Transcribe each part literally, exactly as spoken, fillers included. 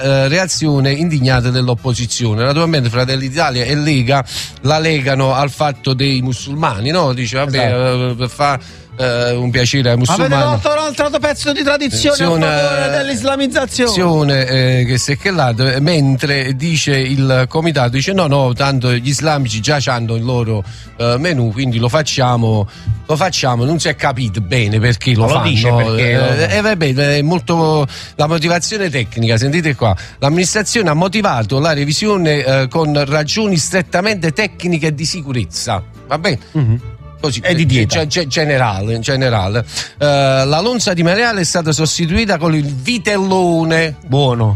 eh, reazione indignata dell'opposizione. Naturalmente Fratelli d'Italia e Lega la legano al fatto dei musulmani, no? Dice vabbè, esatto. per fa Uh, un piacere ai musulmani. Avete fatto un altro pezzo di tradizione a favore dell'islamizzazione, eh, che si è chellato, mentre dice il comitato, dice no no, tanto gli islamici già hanno il loro uh, menù, quindi lo facciamo lo facciamo, non si è capito bene perché lo, lo fanno dice perché, eh, eh, vabbè, è molto la motivazione tecnica, sentite qua, l'amministrazione ha motivato la revisione eh, con ragioni strettamente tecniche e di sicurezza, va bene? Mm-hmm. Così, è di dieta. G- generale, in generale. Uh, la lonza di maiale è stata sostituita con il vitellone. Buono.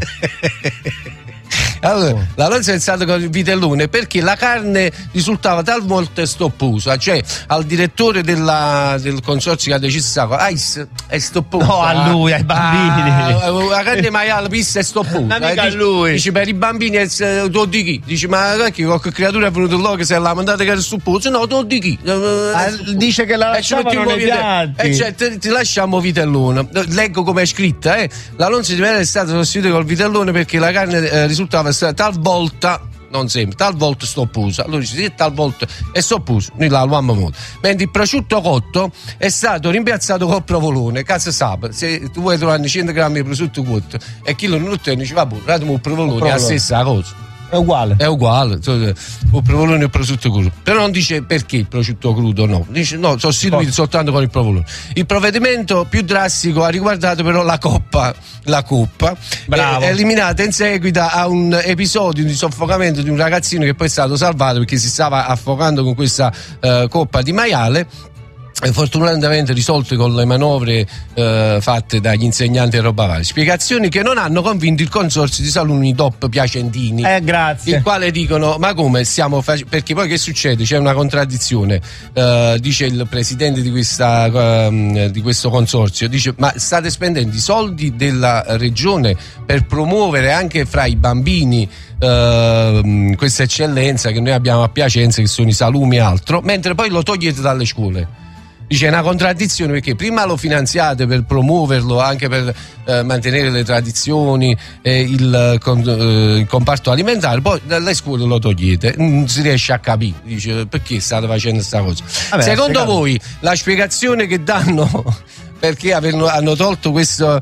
Allora, oh. la lonza è stata con il vitellone perché la carne risultava talvolta stopposa, cioè al direttore della, del consorzio che ha deciso ah, è stopposa. No, a lui, ai bambini. Ah, la carne maiale pista è stopposa. Non mica eh, a lui. Dice per i bambini è tu di chi? Dice ma perché qualche creatura è venuto là che si è lamentato che era stopposa? No, tu di chi? Ah, dice che la lasciavano nei piatti. Eh, cioè, ti, ti lasciamo vitellone. Leggo come è scritta, eh. La lonza di maiale è stata sostituita col vitellone perché la carne eh, risultava talvolta, non sempre, talvolta stopposa. Allora dice sì, talvolta è stopposa, noi la lavamo molto. Mentre il prosciutto cotto è stato rimpiazzato col provolone. Cazzo sape, se tu vuoi trovare cento grammi di prosciutto cotto e chilo non ottieni, dici vabbè, ratemi il provolone, è la stessa cosa. È uguale. È uguale, il provolone e il prosciutto crudo. Però non dice perché il prosciutto crudo no. Dice no, sostituito soltanto con il provolone. Il provvedimento più drastico ha riguardato però la coppa. La coppa. Bravo. È eliminata in seguito a un episodio di soffocamento di un ragazzino che poi è stato salvato perché si stava affogando con questa uh, coppa di maiale. Fortunatamente risolte con le manovre eh, fatte dagli insegnanti e roba varia. Spiegazioni che non hanno convinto il consorzio di saluni D O P Piacentini, eh, grazie. il quale dicono ma come stiamo facendo, perché poi che succede? C'è una contraddizione, eh, dice il presidente di, questa, eh, di questo consorzio, dice ma state spendendo i soldi della regione per promuovere anche fra i bambini Uh, questa eccellenza che noi abbiamo a Piacenza, che sono i salumi e altro, mentre poi lo togliete dalle scuole. Dice è una contraddizione perché prima lo finanziate per promuoverlo, anche per eh, mantenere le tradizioni e il, con, eh, il comparto alimentare, poi dalle scuole lo togliete, non si riesce a capire. Dice perché state facendo questa cosa. Vabbè, secondo voi la spiegazione che danno perché hanno, hanno tolto questo,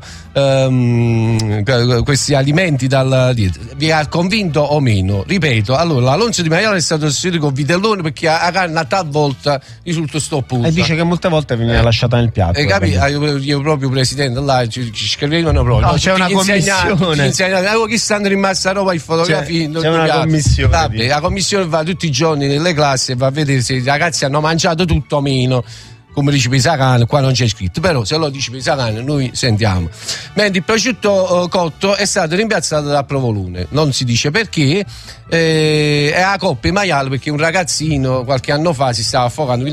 um, questi alimenti dalla dieta vi ha convinto o meno? Ripeto, allora la lonza di maiale è stata sostituita con vitellone perché la carne a talvolta risulta stopposa e dice che molte volte veniva eh. lasciata nel piatto e capi, io, io proprio presidente là ci, ci scrivevano proprio no, no, c'è una commissione oh, chi stanno rimasta roba in fotografia c'è, c'è una commissione vabbè, la commissione va tutti i giorni nelle classi e va a vedere se i ragazzi hanno mangiato tutto o meno, come dice Pisacane, qua non c'è scritto, però se lo dice Pisacane noi sentiamo. Mentre il prosciutto uh, cotto è stato rimpiazzato da provolone, non si dice perché, eh, è la coppa maiale perché un ragazzino qualche anno fa si stava affogando,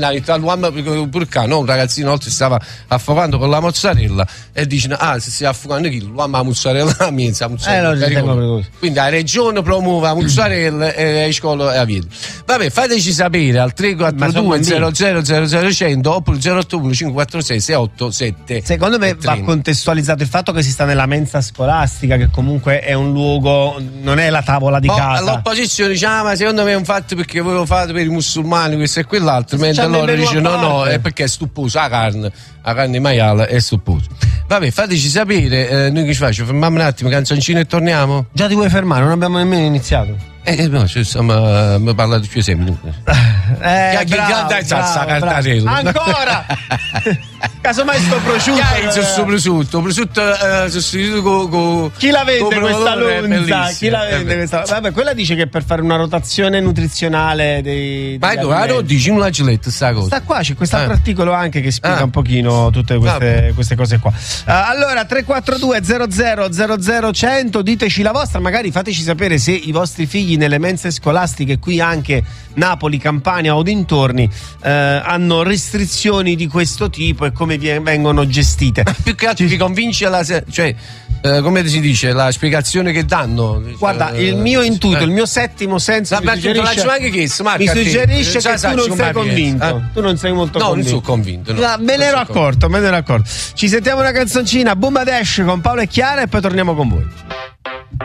perché no, un ragazzino oltre si stava affogando con la mozzarella e dice ah se si affogando chi l'uomo la mozzarella la mezza mozzarella eh, no, quindi la regione promuove la mozzarella e le scuole la via. Vabbè, fateci sapere al tre quattro due zero zero zero zero cento oppure zero otto uno cinque quattro sei sei otto sette. Secondo me va contestualizzato il fatto che si sta nella mensa scolastica, che comunque è un luogo, non è la tavola di oh, casa. L'opposizione dice ah ma secondo me è un fatto perché voi lo fate per i musulmani questo e quell'altro, mentre loro dice no no è perché è stupposa la carne, la carne maiale è stupposa. Vabbè, fateci sapere, eh, noi che ci faccio? Fermiamo un attimo, canzoncino e torniamo? Già ti vuoi fermare? Non abbiamo nemmeno iniziato. Eh no, cioè, insomma, mi parla di più sempre. Eh, che bravo, bravo, bravo. Ancora! Casomai sto prosciutto. Che è sto prosciutto? Prosciutto eh, sostituito con. Co, chi la vende questa lonza? Chi la vende questa? Vabbè, quella dice che per fare una rotazione nutrizionale dei. Ma dove dici una giletta sta cosa? Sta qua, c'è quest'altro ah. articolo anche che spiega ah. un pochino tutte queste, queste cose qua. Uh, allora, tre quattro due zero zero zero zero cento, diteci la vostra, magari fateci sapere se i vostri figli nelle mense scolastiche qui anche Napoli, Campania o dintorni eh, hanno restrizioni di questo tipo e come vengono gestite. Più che altro ti convince la cioè eh, come si dice la spiegazione che danno. Guarda, il mio intuito, eh. il mio settimo senso mi suggerisce, anche chiesto, mi suggerisce che tu non sei convinto. Eh? Tu non sei molto no, convinto. Non sono convinto. No, no, me ne ero accorto, me ne ero accorto. Ci sentiamo una canzoncina, Boom Dash con Paolo e Chiara e poi torniamo con voi.